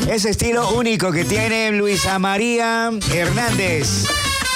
Ese estilo único que tiene Luisa María Hernández.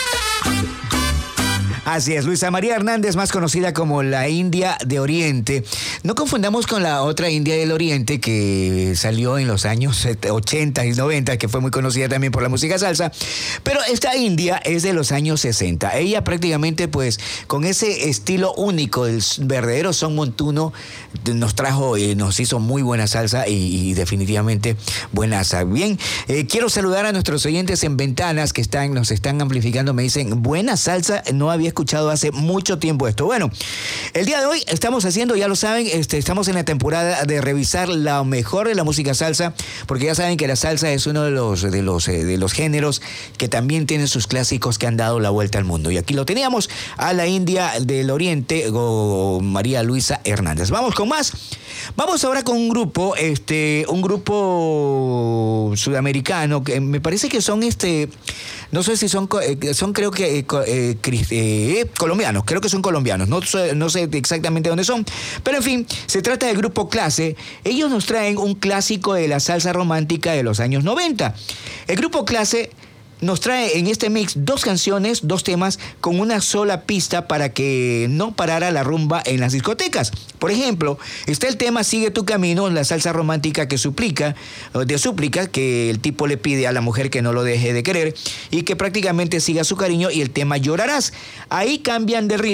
Así es, Luisa María Hernández, más conocida como la India de Oriente. No confundamos con la otra India del Oriente que salió en los años 80 y 90, que fue muy conocida también por la música salsa. Pero esta India es de los años 60. Ella prácticamente, pues, con ese estilo único, el verdadero son montuno, nos trajo, nos hizo muy buena salsa y definitivamente buenaza. Bien, quiero saludar a nuestros oyentes en Ventanas que nos están amplificando. Me dicen, buena salsa, no había escuchado hace mucho tiempo esto. Bueno, el día de hoy estamos haciendo, ya lo saben, estamos en la temporada de revisar lo mejor de la música salsa, porque ya saben que la salsa es uno de los géneros que también tienen sus clásicos que han dado la vuelta al mundo. Y aquí lo teníamos a la India del Oriente, María Luisa Hernández. Vamos con más. Vamos ahora con un grupo sudamericano que me parece que son no sé si son creo que colombianos, creo que son colombianos, no sé exactamente dónde son, pero en fin, se trata del grupo Clase. Ellos nos traen un clásico de la salsa romántica de los años 90. El grupo Clase nos trae en este mix 2 canciones, 2 temas con una sola pista para que no parara la rumba en las discotecas. Por ejemplo, está el tema Sigue tu camino, la salsa romántica de súplica que el tipo le pide a la mujer que no lo deje de querer y que prácticamente siga su cariño, y el tema Llorarás. Ahí cambian de ritmo